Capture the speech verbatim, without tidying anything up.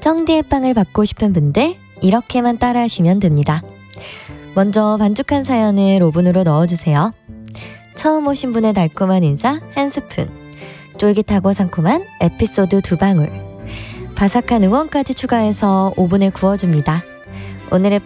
성디의 빵을 받고 싶은 분들 이렇게만 따라 하시면 됩니다. 먼저 반죽한 사연을 오븐으로 넣어주세요. 처음 오신 분의 달콤한 인사 한 스푼, 쫄깃하고 상콤한 에피소드 두 방울, 바삭한 응원까지 추가해서 오븐에 구워줍니다. 오늘의